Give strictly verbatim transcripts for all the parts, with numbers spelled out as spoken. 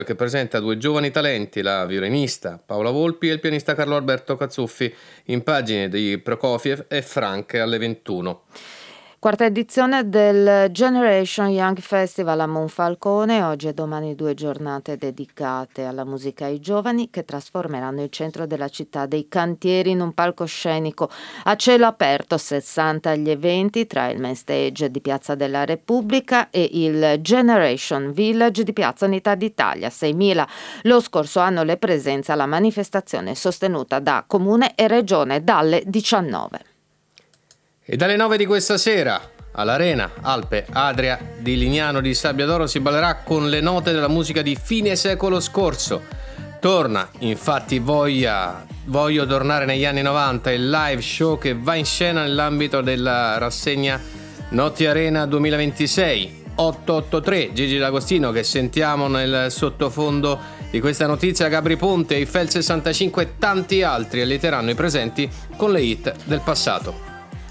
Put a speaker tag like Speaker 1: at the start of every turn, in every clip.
Speaker 1: che presenta due giovani talenti, la violinista Paola Volpi e il pianista Carlo Alberto Cazzuffi, in pagine di Prokofiev e Frank alle ventuno.
Speaker 2: Quarta edizione del Generation Young Festival a Monfalcone, oggi e domani due giornate dedicate alla musica ai giovani che trasformeranno il centro della città dei cantieri in un palcoscenico a cielo aperto, sessanta gli eventi tra il main stage di Piazza della Repubblica e il Generation Village di Piazza Unità d'Italia, seimila lo scorso anno le presenze alla manifestazione sostenuta da Comune e Regione dalle diciannove.
Speaker 1: E dalle nove di questa sera all'Arena Alpe Adria di Lignano di Sabbiadoro si ballerà con le note della musica di fine secolo scorso. Torna infatti Voglia, Voglio tornare negli anni novanta, il live show che va in scena nell'ambito della rassegna Notti Arena duemilaventisei. ottocentoottantatré Gigi D'Agostino, che sentiamo nel sottofondo di questa notizia, Gabri Ponte, Eiffel sessantacinque e tanti altri allieteranno i presenti con le hit del passato.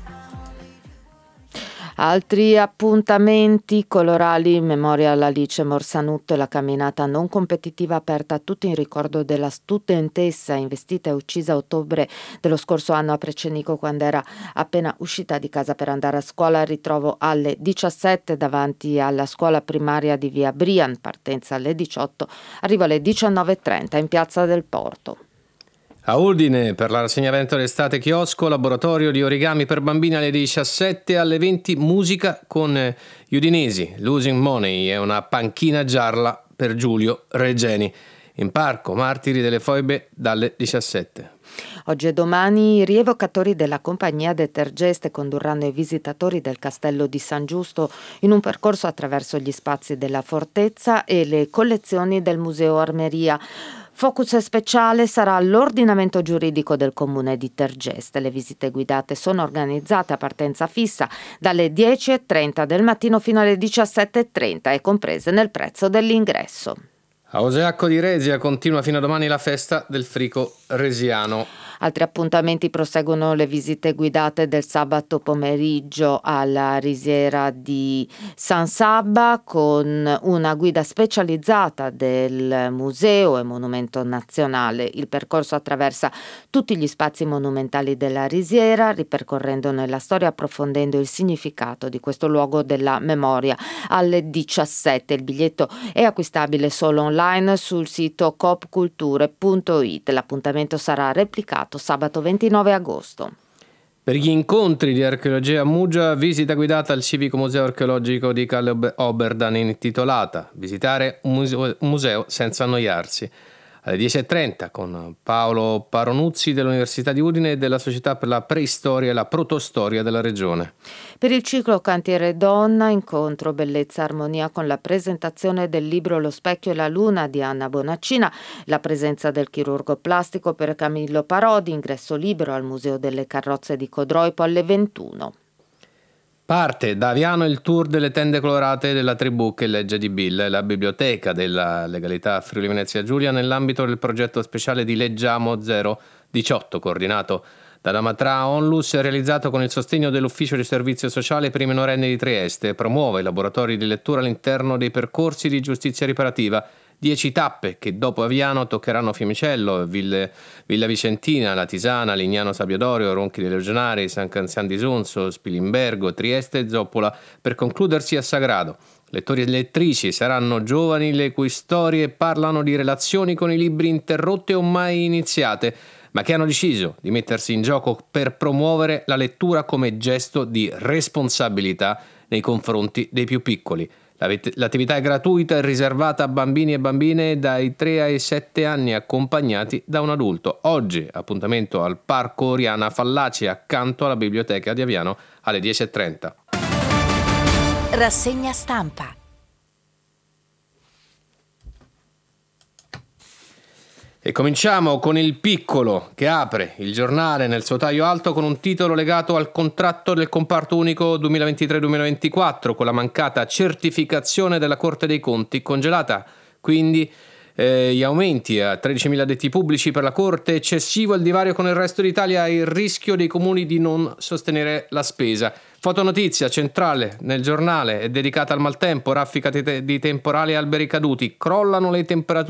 Speaker 2: Altri appuntamenti colorali in memoria all'Alice Morsanutto e la camminata non competitiva aperta a tutti in ricordo della studentessa investita e uccisa a ottobre dello scorso anno a Precenico quando era appena uscita di casa per andare a scuola. Ritrovo alle diciassette davanti alla scuola primaria di via Brian, partenza alle diciotto, arrivo alle diciannove e trenta in piazza del Porto.
Speaker 1: A Udine per la rassegna evento d'estate chiosco, laboratorio di origami per bambini alle diciassette, alle venti musica con gli udinesi. Losing Money è una panchina gialla per Giulio Regeni. In parco Martiri delle Foibe dalle diciassette.
Speaker 2: Oggi e domani i rievocatori della compagnia Detergeste condurranno i visitatori del castello di San Giusto in un percorso attraverso gli spazi della fortezza e le collezioni del Museo Armeria. Focus speciale sarà l'ordinamento giuridico del comune di Tergeste. Le visite guidate sono organizzate a partenza fissa dalle dieci e trenta del mattino fino alle diciassette e trenta e comprese nel prezzo dell'ingresso.
Speaker 1: A Oseacco di Resia continua fino a domani la festa del frico resiano.
Speaker 2: Altri appuntamenti proseguono le visite guidate del sabato pomeriggio alla risiera di San Sabba con una guida specializzata del Museo e Monumento Nazionale. Il percorso attraversa tutti gli spazi monumentali della risiera, ripercorrendone la storia e approfondendo il significato di questo luogo della memoria. Alle diciassette il biglietto è acquistabile solo online sul sito coop culture punto it. L'appuntamento sarà replicato sabato ventinove agosto.
Speaker 1: Per gli incontri di archeologia a Muggia, visita guidata al Civico Museo Archeologico di Calle Oberdan intitolata Visitare un museo, un museo senza annoiarsi. Alle dieci e trenta con Paolo Paronuzzi dell'Università di Udine e della Società per la Preistoria e la Protostoria della Regione.
Speaker 2: Per il ciclo Cantiere Donna, incontro Bellezza Armonia con la presentazione del libro Lo specchio e la luna di Anna Bonaccina, la presenza del chirurgo plastico per Camillo Parodi, ingresso libero al Museo delle Carrozze di Codroipo alle ventuno.
Speaker 1: Parte da Aviano il tour delle tende colorate della tribù che legge di Bill, la biblioteca della legalità Friuli Venezia Giulia nell'ambito del progetto speciale di Leggiamo zero diciotto, coordinato da Damatra Onlus e realizzato con il sostegno dell'Ufficio di Servizio Sociale per i minorenni di Trieste. Promuove i laboratori di lettura all'interno dei percorsi di giustizia riparativa. Dieci tappe che dopo Aviano toccheranno Fiumicello, Ville, Villa Vicentina, La Tisana, Lignano Sabiodorio, Ronchi dei Legionari, San Canzian di Sonso, Spilimbergo, Trieste e Zoppola per concludersi a Sagrado. Lettori e lettrici saranno giovani le cui storie parlano di relazioni con i libri interrotte o mai iniziate, ma che hanno deciso di mettersi in gioco per promuovere la lettura come gesto di responsabilità nei confronti dei più piccoli. L'attività è gratuita e riservata a bambini e bambine dai tre ai sette anni accompagnati da un adulto. Oggi appuntamento al Parco Oriana Fallaci accanto alla biblioteca di Aviano alle dieci e trenta.
Speaker 3: Rassegna stampa.
Speaker 1: E cominciamo con Il Piccolo, che apre il giornale nel suo taglio alto con un titolo legato al contratto del comparto unico duemilaventitré duemilaventiquattro con la mancata certificazione della Corte dei Conti, congelata quindi eh, gli aumenti a tredicimila addetti pubblici per la Corte, eccessivo il divario con il resto d'Italia e il rischio dei comuni di non sostenere la spesa. Fotonotizia centrale nel giornale è dedicata al maltempo, raffica di, te- di temporali e alberi caduti, crollano le temperature